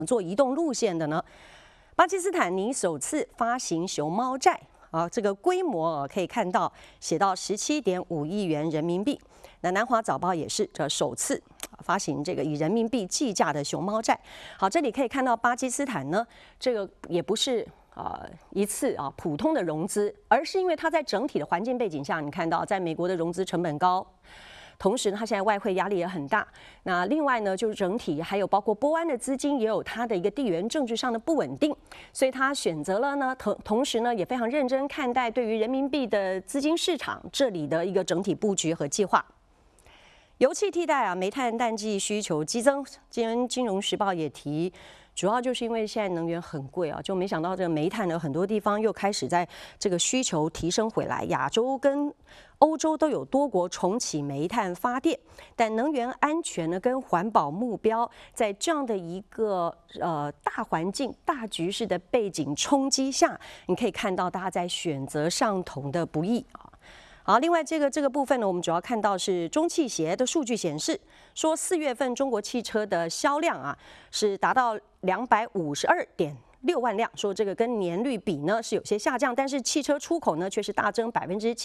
做移动路线的呢？巴基斯坦拟首次发行熊猫债啊，这个规模可以看到写到17.5亿元人民币。那南华早报也是这首次发行这个以人民币计价的熊猫债。好，这里可以看到巴基斯坦呢，这个也不是一次普通的融资，而是因为它在整体的环境背景下，你看到在美国的融资成本高。同时呢，它现在外汇压力也很大。那另外呢，就是整体还有包括波湾的资金也有它的一个地缘政治上的不稳定，所以它选择了呢，同时呢也非常认真看待对于人民币的资金市场这里的一个整体布局和计划。油气替代煤炭淡季需求激增。今天《金融时报》也提，主要就是因为现在能源很贵就没想到这个煤炭呢，很多地方又开始在这个需求提升回来。亚洲跟欧洲都有多国重启煤炭发电，但能源安全呢跟环保目标，在这样的一个大环境、大局势的背景冲击下，你可以看到大家在选择上同的不易好，另外这个部分呢，我们主要看到是中汽协的数据显示，说4月份中国汽车的销量是达到252.6万辆，说这个跟年率比呢是有些下降，但是汽车出口呢却是大增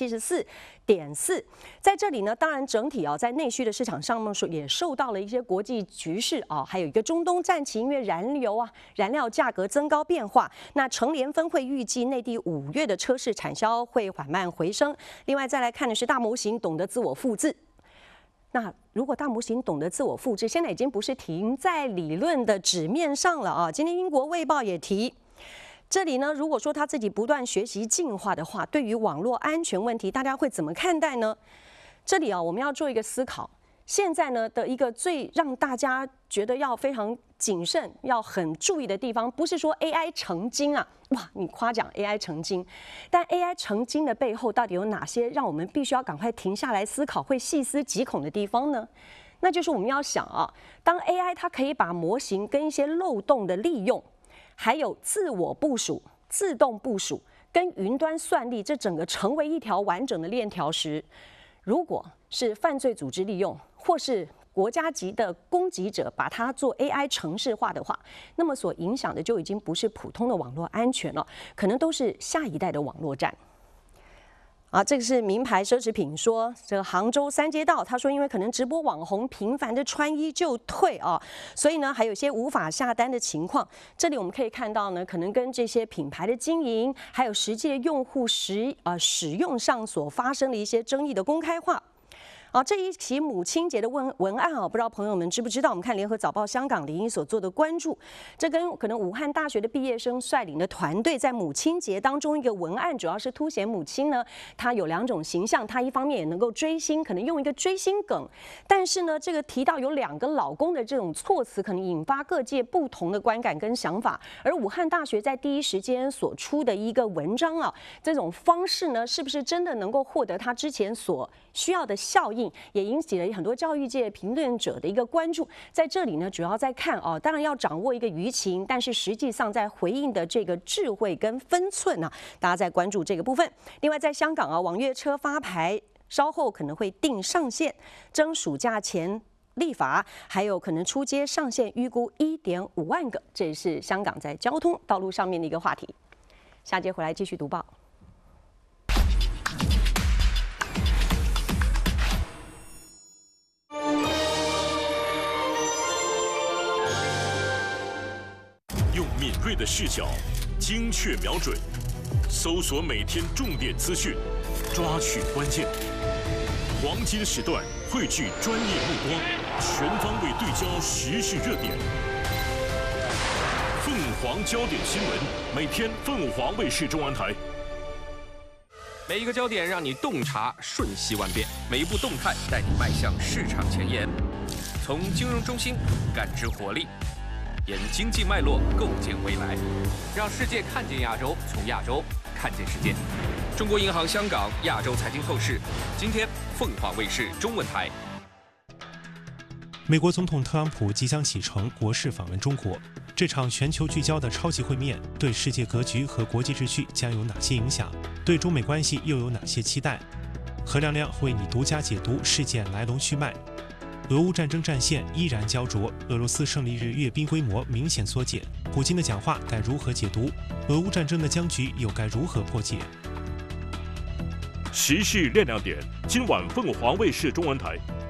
74.4%。在这里呢，当然整体在内需的市场上面也受到了一些国际局势还有一个中东战情，因为燃料价格增高变化。那成联分会预计内地5月的车市产销会缓慢回升。另外再来看的是大模型懂得自我复制。那如果大模型懂得自我复制，现在已经不是停在理论的纸面上了今天英国卫报也提，这里呢，如果说他自己不断学习进化的话，对于网络安全问题，大家会怎么看待呢？这里我们要做一个思考。现在呢的一个最让大家觉得要非常谨慎、要很注意的地方，不是说 AI 成精哇，你夸奖 AI 成精，但 AI 成精的背后到底有哪些让我们必须要赶快停下来思考、会细思极恐的地方呢？那就是我们要想当 AI 它可以把模型跟一些漏洞的利用，还有自我部署、自动部署跟云端算力，这整个成为一条完整的链条时，如果是犯罪组织利用，或是国家级的攻击者把它做 AI 程式化的话，那么所影响的就已经不是普通的网络安全了，可能都是下一代的网络战。这个是名牌奢侈品说，这个杭州三街道，他说因为可能直播网红频繁的穿衣就退所以呢还有一些无法下单的情况。这里我们可以看到呢，可能跟这些品牌的经营，还有实际的用户使用上所发生的一些争议的公开化。这一期母亲节的文案不知道朋友们知不知道？我们看联合早报香港01所做的关注，这跟可能武汉大学的毕业生率领的团队在母亲节当中一个文案，主要是凸显母亲呢，她有2种形象，她一方面也能够追星，可能用一个追星梗，但是呢，这个提到有2个老公的这种措辞，可能引发各界不同的观感跟想法。而武汉大学在第一时间所出的一个文章这种方式呢，是不是真的能够获得他之前所需要的效应？也引起了很多教育界评论者的一个关注。在这里呢，主要在看当然要掌握一个舆情，但是实际上在回应的这个智慧跟分寸大家在关注这个部分。另外，在香港网约车发牌稍后可能会定上限，争暑假前立法，还有可能出街上限预估1.5万个，这也是香港在交通道路上面的一个话题。下节回来继续读报。 用敏锐的视角，精确瞄准，搜索每天重点资讯，抓取关键。黄金时段汇聚专业目光，全方位对焦时事热点。凤凰焦点新闻，每天凤凰卫视中文台。 每一个焦点让你洞察瞬息万变，每一步动态带你迈向市场前沿。从金融中心感知活力。沿经济脉络构建未来，让世界看见亚洲，从亚洲看见世界。中国银行香港亚洲财经透视，今天凤凰卫视中文台。 美国总统特朗普即将启程国事访问中国，这场全球聚焦的超级会面对世界格局和国际秩序将有哪些影响？对中美关系又有哪些期待？何亮亮为你独家解读事件来龙去脉。 俄乌战争战线依然焦灼，俄罗斯胜利日阅兵规模明显缩减。普京的讲话该如何解读？俄乌战争的僵局又该如何破解？ 时事亮亮点，今晚凤凰卫视中文台